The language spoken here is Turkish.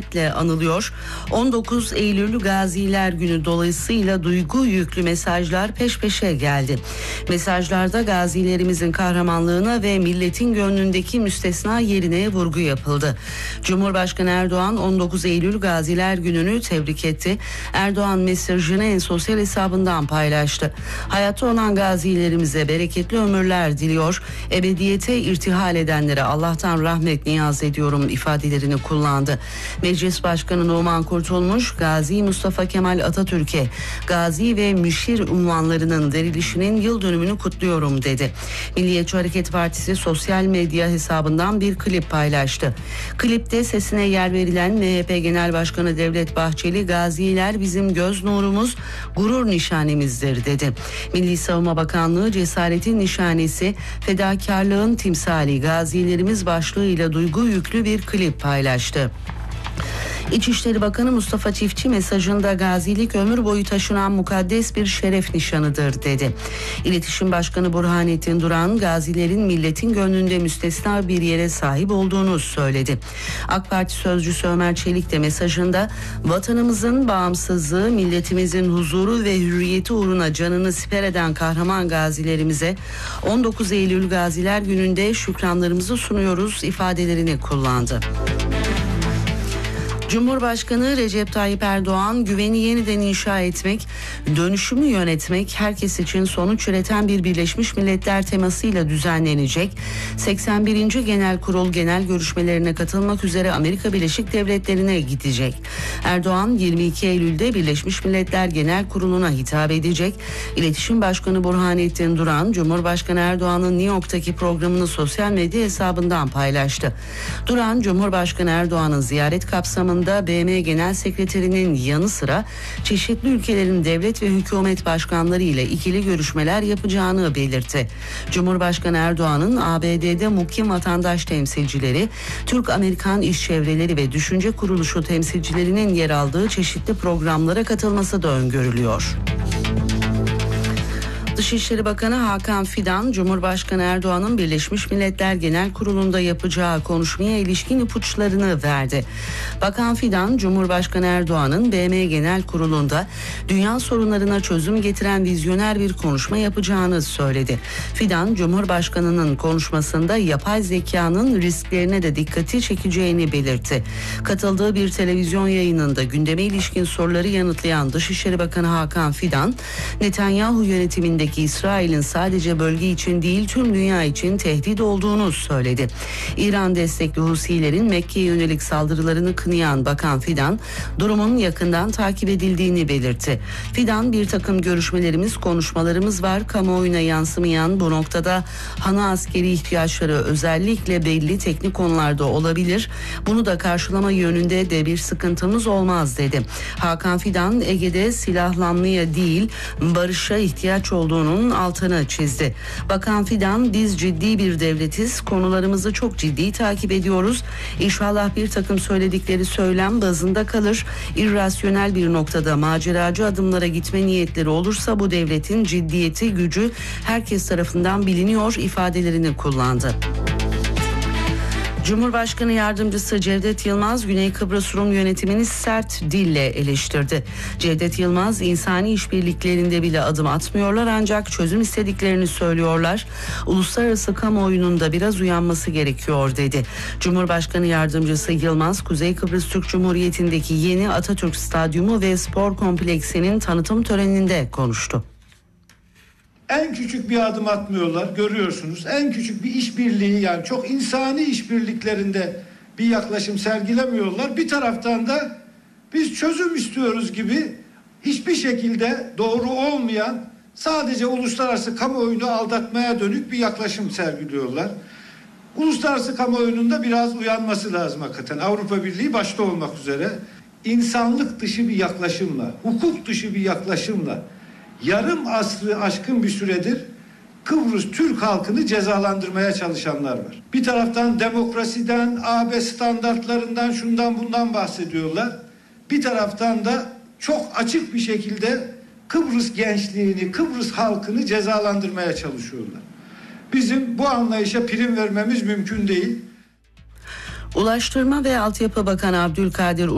rahmetle anılıyor. 19 Eylül Gaziler Günü dolayısıyla duygu yüklü mesajlar peş peşe geldi. Mesajlarda gazilerimizin kahramanlığına ve milletin gönlündeki müstesna yerine vurgu yapıldı. Cumhurbaşkanı Erdoğan 19 Eylül Gaziler Günü'nü tebrik etti. Erdoğan mesajını en sosyal hesabından paylaştı. Hayatta olan gazilerimize bereketli ömürler diliyor. Ebediyete irtihal edenlere Allah'tan rahmet niyaz ediyorum ifadelerini kullandı. Meclis Başkanı Numan Kurtulmuş, Gazi Mustafa Kemal Atatürk'e gazi ve müşir unvanlarının verilişinin yıl dönümünü kutluyorum dedi. Milliyetçi Hareket Partisi sosyal medya hesabından bir klip paylaştı. Klipte sesine yer verilen MHP Genel Başkanı Devlet Bahçeli, gaziler bizim göz nurumuz, gurur nişanemizdir dedi. Milli Savunma Bakanlığı cesaretin nişanesi, fedakarlığın timsali gazilerimiz başlığıyla duygu yüklü bir klip paylaştı. İçişleri Bakanı Mustafa Çiftçi mesajında gazilik ömür boyu taşınan mukaddes bir şeref nişanıdır dedi. İletişim Başkanı Burhanettin Duran, gazilerin milletin gönlünde müstesna bir yere sahip olduğunu söyledi. AK Parti sözcüsü Ömer Çelik de mesajında vatanımızın bağımsızlığı, milletimizin huzuru ve hürriyeti uğruna canını siper eden kahraman gazilerimize 19 Eylül Gaziler Günü'nde şükranlarımızı sunuyoruz ifadelerini kullandı. Cumhurbaşkanı Recep Tayyip Erdoğan, güveni yeniden inşa etmek, dönüşümü yönetmek, herkes için sonuç üreten bir Birleşmiş Milletler temasıyla düzenlenecek 81. Genel Kurul genel görüşmelerine katılmak üzere Amerika Birleşik Devletleri'ne gidecek. Erdoğan 22 Eylül'de Birleşmiş Milletler Genel Kurulu'na hitap edecek. İletişim Başkanı Burhanettin Duran, Cumhurbaşkanı Erdoğan'ın New York'taki programını sosyal medya hesabından paylaştı. Duran, Cumhurbaşkanı Erdoğan'ın ziyaret kapsamında BM Genel Sekreterinin yanı sıra çeşitli ülkelerin devlet ve hükümet başkanları ile ikili görüşmeler yapacağını belirtti. Cumhurbaşkanı Erdoğan'ın ABD'de mukim vatandaş temsilcileri, Türk-Amerikan iş çevreleri ve düşünce kuruluşu temsilcilerinin yer aldığı çeşitli programlara katılması da öngörülüyor. Dışişleri Bakanı Hakan Fidan, Cumhurbaşkanı Erdoğan'ın Birleşmiş Milletler Genel Kurulu'nda yapacağı konuşmaya ilişkin ipuçlarını verdi. Bakan Fidan, Cumhurbaşkanı Erdoğan'ın BM Genel Kurulu'nda dünya sorunlarına çözüm getiren vizyoner bir konuşma yapacağını söyledi. Fidan, Cumhurbaşkanı'nın konuşmasında yapay zekanın risklerine de dikkati çekeceğini belirtti. Katıldığı bir televizyon yayınında gündeme ilişkin soruları yanıtlayan Dışişleri Bakanı Hakan Fidan, Netanyahu yönetimindeki İsrail'in sadece bölge için değil tüm dünya için tehdit olduğunu söyledi. İran destekli Husilerin Mekke'ye yönelik saldırılarını kınayan Bakan Fidan, durumun yakından takip edildiğini belirtti. Fidan, bir takım görüşmelerimiz, konuşmalarımız var. Kamuoyuna yansımayan bu noktada hana askeri ihtiyaçları özellikle belli teknik konularda olabilir. Bunu da karşılama yönünde de bir sıkıntımız olmaz dedi. Hakan Fidan, Ege'de silahlanmaya değil barışa ihtiyaç olduğunu altını çizdi. Bakan Fidan, biz ciddi bir devletiz, konularımızı çok ciddi takip ediyoruz. İnşallah bir takım söyledikleri söylem bazında kalır. İrrasyonel bir noktada maceracı adımlara gitme niyetleri olursa bu devletin ciddiyeti, gücü herkes tarafından biliniyor ifadelerini kullandı. Cumhurbaşkanı Yardımcısı Cevdet Yılmaz, Güney Kıbrıs Rum yönetimini sert dille eleştirdi. Cevdet Yılmaz, insani işbirliklerinde bile adım atmıyorlar ancak çözüm istediklerini söylüyorlar. Uluslararası kamuoyunun da biraz uyanması gerekiyor dedi. Cumhurbaşkanı Yardımcısı Yılmaz, Kuzey Kıbrıs Türk Cumhuriyeti'ndeki yeni Atatürk Stadyumu ve spor kompleksinin tanıtım töreninde konuştu. En küçük bir adım atmıyorlar, görüyorsunuz. En küçük bir işbirliği, yani çok insani işbirliklerinde bir yaklaşım sergilemiyorlar. Bir taraftan da biz çözüm istiyoruz gibi hiçbir şekilde doğru olmayan, sadece uluslararası kamuoyunu aldatmaya dönük bir yaklaşım sergiliyorlar. Uluslararası kamuoyunun da biraz uyanması lazım hakikaten. Avrupa Birliği başta olmak üzere insanlık dışı bir yaklaşımla, hukuk dışı bir yaklaşımla yarım asrı aşkın bir süredir Kıbrıs Türk halkını cezalandırmaya çalışanlar var. Bir taraftan demokrasiden, AB standartlarından, şundan bundan bahsediyorlar. Bir taraftan da çok açık bir şekilde Kıbrıs gençliğini, Kıbrıs halkını cezalandırmaya çalışıyorlar. Bizim bu anlayışa prim vermemiz mümkün değil. Ulaştırma ve Altyapı Bakanı Abdülkadir